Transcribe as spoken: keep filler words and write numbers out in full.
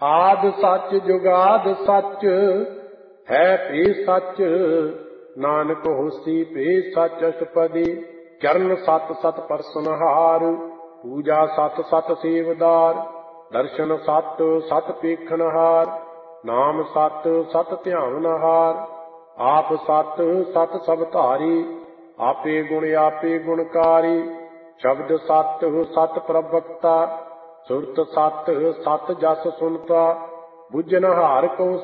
ਆਦਿ ਸੱਚ ਜੁਗਾਦ ਸੱਚ ਹੈ ਭੀ ਸੱਚ, ਨਾਨਕ ਹੋਸੀ ਭੀ ਸੱਚ ਅਸ਼ਟਪਦੀ। ਚਰਨ ਸਤ ਸਤ ਪਰਸਨਹਾਰ, ਪੂਜਾ ਸਤ ਸਤ ਸੇਵਦਾਰ। ਦਰਸ਼ਨ ਸਤ ਸਤ ਪੇਖਣਹਾਰ, ਨਾਮ ਸਤ ਸਤ ਧਿਆਵਨਹਾਰ। ਆਪ ਸਤ ਸਤ ਸਭ ਧਾਰੀ, ਆਪੇ ਗੁਣ ਆਪੇ ਗੁਣਕਾਰੀ। ਸ਼ਬਦ ਸਤ ਸਤ ਪ੍ਰਵਕਤਾ, ਸੁਰਤ ਸਤ ਸਤ ਜਸ ਸੁਨਤਾ। ਬੁਝਨਹਾਰ ਕਉ